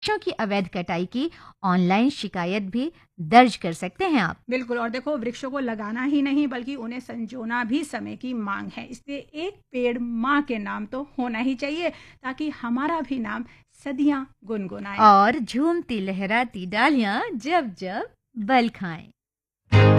वृक्षों की अवैध कटाई की ऑनलाइन शिकायत भी दर्ज कर सकते हैं आप। बिल्कुल, और देखो वृक्षों को लगाना ही नहीं बल्कि उन्हें संजोना भी समय की मांग है। इसलिए एक पेड़ माँ के नाम तो होना ही चाहिए ताकि हमारा भी नाम सदियां गुनगुनाए। और झूमती लहराती डालियां जब जब बल खाएं।